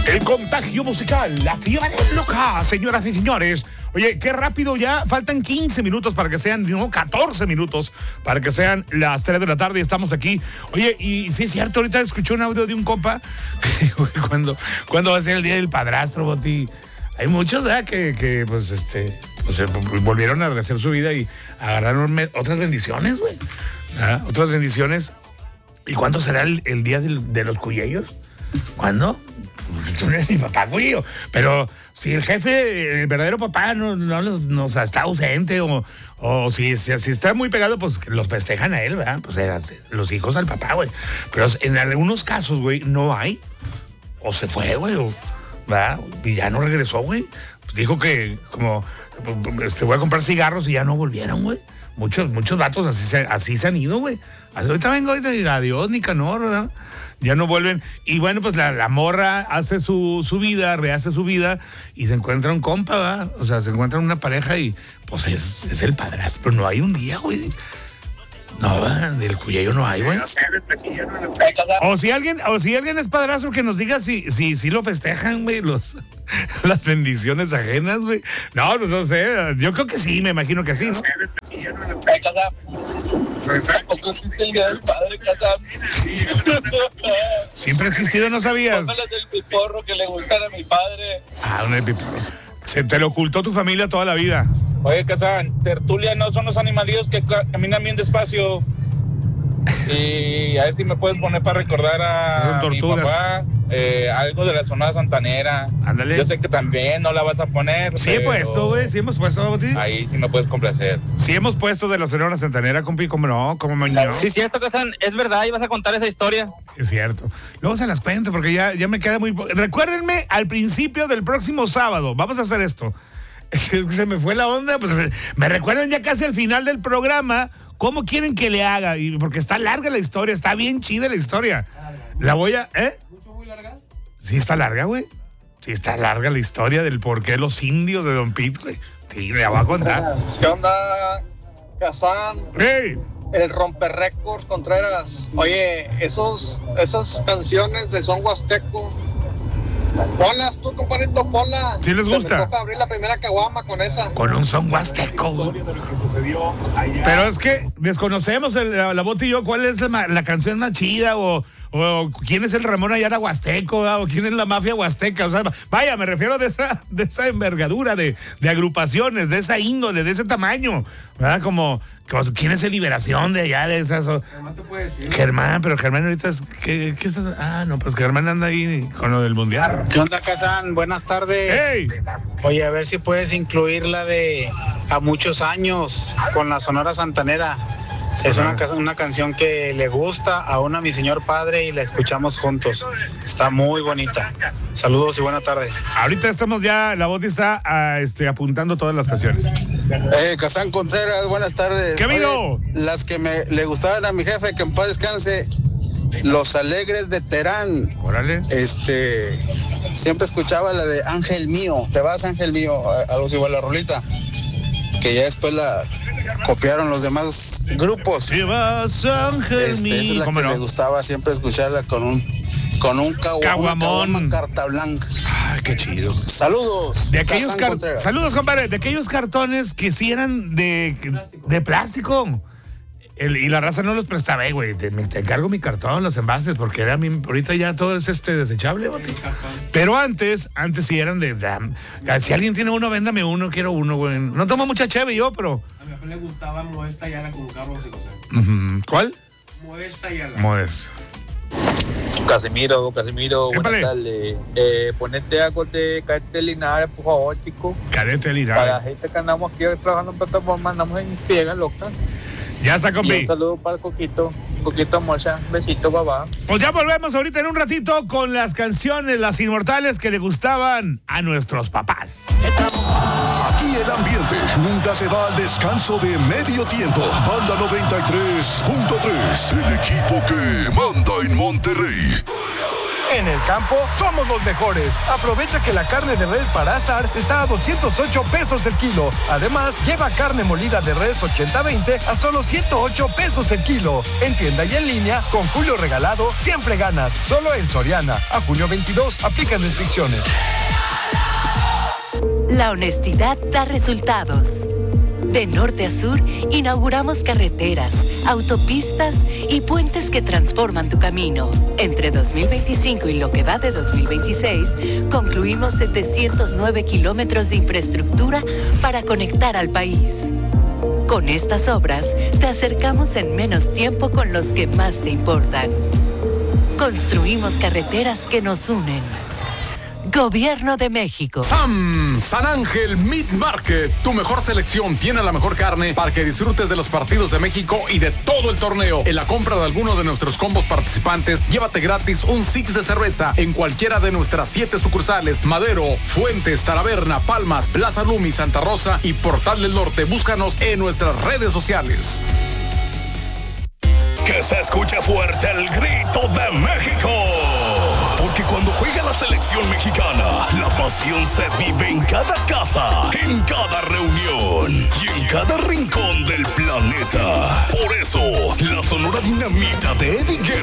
El contagio musical, la fiebre loca, señoras y señores. Oye, qué rápido ya, faltan 15 minutos para que sean, no, 14 minutos para que sean las 3 de la tarde y estamos aquí. Oye, y sí es cierto, ahorita escuché un audio de un compa que dijo que cuando va a ser el día del padrastro, Boti. Hay muchos, ¿verdad? Que volvieron a rehacer su vida y agarraron otras bendiciones, güey. Otras bendiciones. ¿Y cuándo será el día de los cuyellos? ¿Cuándo? Tú no eres mi papá, cuyo. Pero si el jefe, el verdadero papá, no está ausente o si está muy pegado, pues los festejan a él, ¿verdad? Pues los hijos al papá, güey. Pero en algunos casos, güey, no hay. O se fue, güey, ¿verdad? Y ya no regresó, güey. Pues dijo que como voy a comprar cigarros y ya no volvieron, güey. Muchos vatos así se han ido, güey. Ahorita vengo, y adiós, Nicanor, ¿verdad? Ya no vuelven. Y bueno, pues la morra hace su vida, rehace su vida y se encuentra un compa, ¿verdad? O sea, se encuentra una pareja y pues es el padrastro. Pero no hay un día, güey. No, ¿verdad? Del cuyello no hay, güey. O si alguien es padrastro, que nos diga si lo festejan, güey, las bendiciones ajenas, güey. No, pues no sé. Yo creo que sí, me imagino que sí, ¿no? ¿Tampoco existe el día del padre, Casam? Siempre ha existido, ¿no sabías? Póngale del piporro que le gustan a mi padre. Un piporro. Se te lo ocultó tu familia toda la vida. Oye, Casam, tertulia no son los animalillos que caminan bien despacio. Y a ver si me puedes poner para recordar a mi papá algo de la Sonora Santanera. Ándale. Yo sé que también no la vas a poner. Sí he puesto, güey. Sí hemos puesto, Boti. Ahí sí me puedes complacer. Sí hemos puesto de la Sonora Santanera, compi. ¿Cómo no? ¿Cómo mañana? Sí, cierto, Casam. Es verdad, ibas a contar esa historia. Es cierto. Luego se las cuento porque ya me queda muy... Recuérdenme al principio del próximo sábado. Vamos a hacer esto. Es que se me fue la onda. Pues me recuerdan ya casi al final del programa. ¿Cómo quieren que le haga? Y porque está larga la historia, está bien chida la historia. La voy a... ¿Mucho muy larga? Sí está larga, güey. Sí está larga la historia del por qué los indios de Don Pete, güey. Sí, le voy a contar. ¿Qué onda, Casam? ¡Hey! El Romper Records Contreras. Oye, esas canciones de son huasteco, ponlas tú, compadrito, ponlas. ¿Sí les gusta? Me toca abrir la primera caguama con esa. Con un son huasteco, güey. Pero es que desconocemos, la Boti y yo, cuál es la canción más chida o quién es el Ramón Ayala huasteco, ¿verdad? O quién es la mafia huasteca. O sea, vaya, me refiero de esa envergadura de agrupaciones, de esa índole, de ese tamaño, ¿verdad? Como quién es el Liberación de allá, de esas. Germán te puede decir. Germán, pero Germán ahorita es... ¿Qué estás? No, pues Germán anda ahí con lo del mundial. ¿Qué onda, Casam? Buenas tardes. ¡Hey! Oye, a ver si puedes incluir la de A Muchos Años con la Sonora Santanera. Es una canción que le gusta aún a mi señor padre y la escuchamos juntos. Está muy bonita. Saludos y buena tarde. Ahorita estamos ya, la Boti está apuntando todas las canciones. Casam Contreras, buenas tardes. ¿Qué vino? Oye, las que le gustaban a mi jefe, que en paz descanse, Los Alegres de Terán. Órale. Siempre escuchaba la de Ángel Mío. Te vas, Ángel Mío, algo así igual la rolita, que ya después la copiaron los demás grupos. Te vas, Ángel Mío. Esa es la que no? me gustaba siempre escucharla con un caguamón. Una carta blanca. Ay, qué chido. Saludos. De aquellos saludos, compadre. De aquellos cartones que sí eran de plástico. Y la raza no los prestaba, güey. Te encargo mi cartón, los envases, porque ahorita ya todo es desechable, Boti. Pero antes sí eran si alguien tiene uno, véndame uno, quiero uno, güey. No tomo mucha cheve yo, pero... A mi papá le gustaba Modesta Ayala con Carlos y José. ¿Cuál? Modesta Ayala. Modesta. Casimiro, Épale. buenas tardes. Ponete algo de Cadete Linares, por favor, chico. Cadete Para la Linares. gente que andamos aquí trabajando en plataforma, andamos en piega loca. Ya está, Y compi. un saludo para el Coquito mocha, besito, babá. Pues ya volvemos ahorita en un ratito con las canciones, las inmortales que le gustaban a nuestros papás. Aquí el ambiente nunca se va al descanso de medio tiempo. Banda 93.3, el equipo que manda en Monterrey. En el campo, somos los mejores. Aprovecha que la carne de res para asar está a 208 pesos el kilo. Además, lleva carne molida de res 80-20 a solo 108 pesos el kilo. En tienda y en línea, con Julio Regalado, siempre ganas. Solo en Soriana. A junio 22, aplican restricciones. La honestidad da resultados. De norte a sur, inauguramos carreteras, autopistas y puentes que transforman tu camino. Entre 2025 y lo que va de 2026, concluimos 709 kilómetros de infraestructura para conectar al país. Con estas obras, te acercamos en menos tiempo con los que más te importan. Construimos carreteras que nos unen. Gobierno de México. San Ángel Meat Market. Tu mejor selección tiene la mejor carne para que disfrutes de los partidos de México y de todo el torneo. En la compra de alguno de nuestros combos participantes, llévate gratis un six de cerveza en cualquiera de nuestras 7 sucursales: Madero, Fuentes, Talavera, Palmas, Plaza Lumi, Santa Rosa y Portal del Norte. Búscanos en nuestras redes sociales. Que se escuche fuerte el grito de México. Porque cuando juega la selección mexicana, la pasión se vive en cada casa, en cada reunión y en cada rincón del planeta. Por eso, la Sonora Dinamita de Eddie Guerra